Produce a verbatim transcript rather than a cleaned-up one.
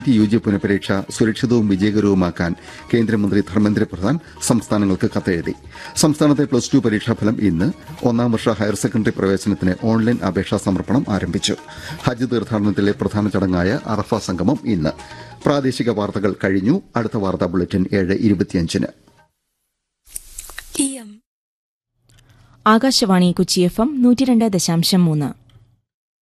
U G പുനഃപരീക്ഷ സുരക്ഷിതവും വിജയകരവുമാക്കാൻ കേന്ദ്രമന്ത്രി ധർമ്മേന്ദ്ര പ്രധാൻ സംസ്ഥാനങ്ങൾക്ക് കത്തെഴുതി. സംസ്ഥാനത്തെ പ്ലസ് ടു പരീക്ഷാഫലം ഇന്ന്. ഒന്നാം വർഷ ഹയർ സെക്കൻഡറി പ്രവേശനത്തിന് ഓൺലൈൻ അപേക്ഷാ സമർപ്പണം ആരംഭിച്ചു. ഹജ്ജ് തീർത്ഥാടനത്തിലെ പ്രധാന ചടങ്ങായ അറഫ സംഗമം ഇന്ന്. പ്രാദേശിക വാർത്തകൾ കഴിഞ്ഞു. അടുത്ത വാർത്താ ബുള്ളറ്റിൻ ഏഴ് ഇരുപത്തിയഞ്ചിന്. ആകാശവാണി കൊച്ചി എഫ് എം നൂറ്റി രണ്ട് ദശാംശം മൂന്ന്.